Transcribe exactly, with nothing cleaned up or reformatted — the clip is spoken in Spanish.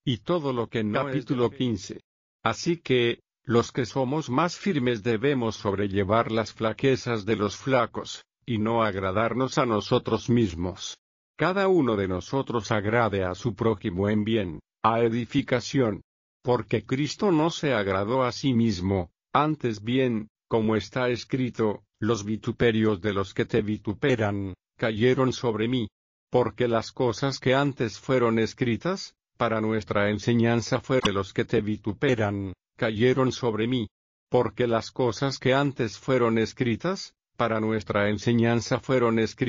y todo lo que no. Capítulo quince. Así que, los que somos más firmes debemos sobrellevar las flaquezas de los flacos, y no agradarnos a nosotros mismos. Cada uno de nosotros agrade a su prójimo en bien, a edificación. Porque Cristo no se agradó a sí mismo, antes bien, como está escrito, los vituperios de los que te vituperan, cayeron sobre mí. Porque las cosas que antes fueron escritas, para nuestra enseñanza fueron de los que te vituperan, cayeron sobre mí. Porque las cosas que antes fueron escritas, para nuestra enseñanza fueron escritas